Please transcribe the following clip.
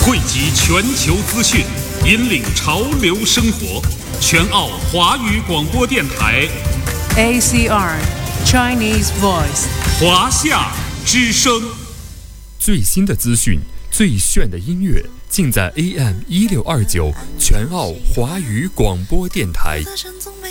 汇集全球资讯，引领潮流生活。全澳华语广播电台 ACR Chinese Voice 华夏之声。 最新的资讯，最炫的音乐，尽在AM1629全澳华语广播电台。